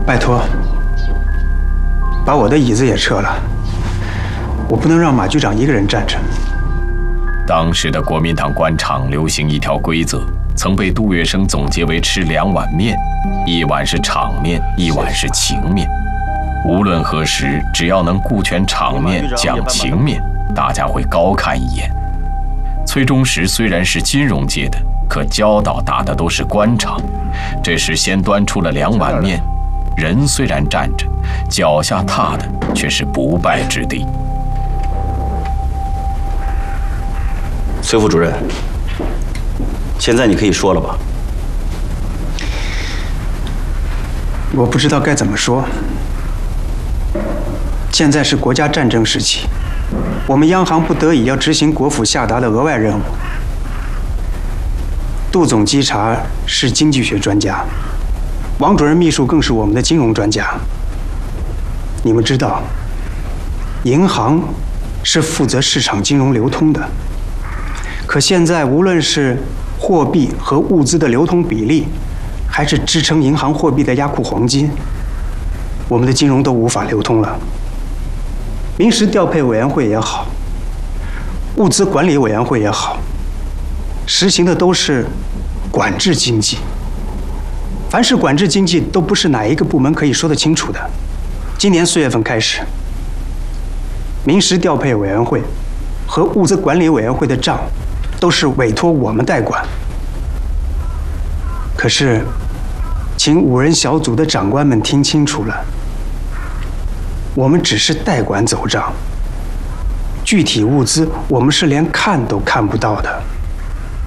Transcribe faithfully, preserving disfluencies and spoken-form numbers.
拜托，把我的椅子也撤了，我不能让马局长一个人站着。 当时的国民党官场流行一条规则，曾被杜月笙总结为吃两碗面，一碗是场面，一碗是情面。无论何时，只要能顾全场面讲情面，大家会高看一眼。崔中实虽然是金融界的，可交道打的都是官场。这时先端出了两碗面，人虽然站着，脚下踏的却是不败之地。 崔副主任，现在你可以说了吧？ 我不知道该怎么说。现在是国家战争时期，我们央行不得已要执行国府下达的额外任务。杜总稽查是经济学专家，王主任秘书更是我们的金融专家。你们知道，银行是负责市场金融流通的，可现在无论是货币和物资的流通比例，还是支撑银行货币的押库黄金，我们的金融都无法流通了。临时调配委员会也好，物资管理委员会也好，实行的都是管制经济。凡是管制经济，都不是哪一个部门可以说得清楚的。今年四月份开始，临时调配委员会和物资管理委员会的账都是委托我们代管。可是，请五人小组的长官们听清楚了，我们只是代管走账，具体物资我们是连看都看不到的。